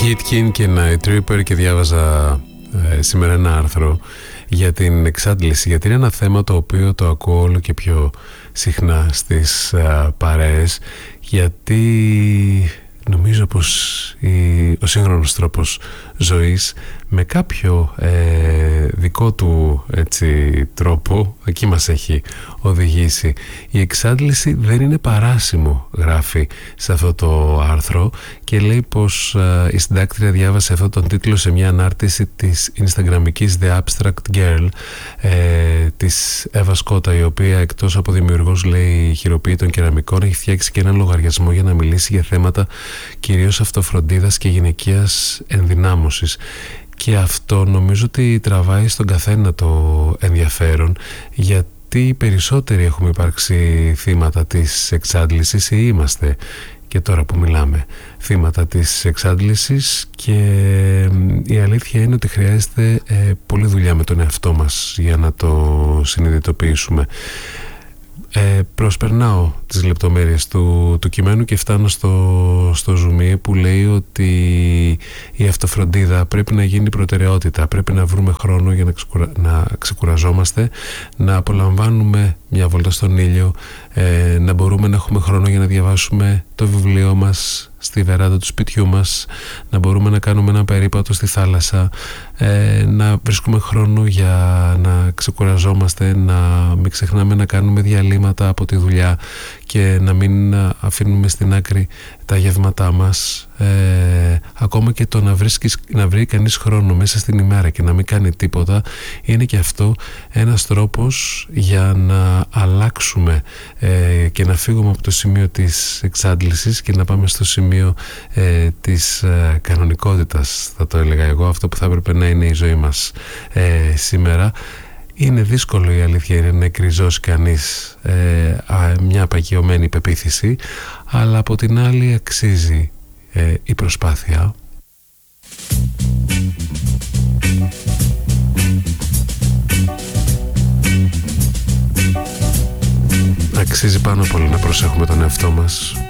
Gitkin και Night Tripper και διάβαζα σήμερα ένα άρθρο για την εξάντληση, γιατί είναι ένα θέμα το οποίο το ακούω όλο και πιο συχνά στις παρέες, γιατί νομίζω πως ο σύγχρονος τρόπος ζωής με κάποιο δικό του τρόπο εκεί μας έχει οδηγήσει. Η εξάντληση δεν είναι παράσημο, γράφει σε αυτό το άρθρο, και λέει πως η συντάκτρια διάβασε αυτόν τον τίτλο σε μια ανάρτηση της Instagramικής The Abstract Girl, της Εύα Σκότα, η οποία εκτός από δημιουργός, λέει, χειροποίητων κεραμικών, έχει φτιάξει και ένα λογαριασμό για να μιλήσει για θέματα κυρίως αυτοφροντίδας και γυναικείας ενδυνάμωσης. Και αυτό νομίζω ότι τραβάει στον καθένα το ενδιαφέρον, γιατί οι περισσότεροι έχουμε υπάρξει θύματα της εξάντλησης ή είμαστε, και τώρα που μιλάμε, θύματα της εξάντλησης, και η αλήθεια είναι ότι χρειάζεται πολλή δουλειά με τον εαυτό μας για να το συνειδητοποιήσουμε. Προσπερνάω τις λεπτομέρειες του κειμένου και φτάνω στο ζουμί που λέει ότι η αυτοφροντίδα πρέπει να γίνει προτεραιότητα. Πρέπει να βρούμε χρόνο για να ξεκουραζόμαστε, να απολαμβάνουμε μια βόλτα στον ήλιο, να μπορούμε να έχουμε χρόνο για να διαβάσουμε το βιβλίο μας στη βεράντα του σπιτιού μας, να μπορούμε να κάνουμε ένα περίπατο στη θάλασσα, να βρίσκουμε χρόνο για να ξεκουραζόμαστε, να μην ξεχνάμε να κάνουμε διαλύματα από τη δουλειά και να μην αφήνουμε στην άκρη τα γεύματά μας. Ακόμα και το να βρει κανείς χρόνο μέσα στην ημέρα και να μην κάνει τίποτα είναι και αυτό ένας τρόπος για να αλλάξουμε και να φύγουμε από το σημείο της εξάντλησης και να πάμε στο σημείο της κανονικότητας, θα το έλεγα εγώ, αυτό που θα έπρεπε να είναι η ζωή μας σήμερα. Είναι δύσκολο, η αλήθεια είναι, να εκριζώσει κανείς μια απαγειωμένη πεποίθηση, αλλά από την άλλη αξίζει η προσπάθεια. Αξίζει πάνω απ' όλα να προσέχουμε τον εαυτό μας.